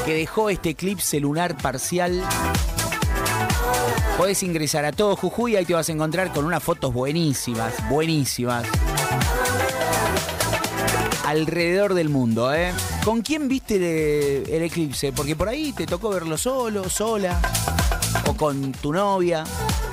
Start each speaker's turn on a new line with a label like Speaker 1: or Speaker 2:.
Speaker 1: que dejó este eclipse lunar parcial. Podés ingresar a Todo Jujuy y ahí te vas a encontrar con unas fotos buenísimas, buenísimas. Alrededor del mundo, ¿eh? ¿Con quién viste el eclipse? Porque por ahí te tocó verlo solo, sola, o con tu novia.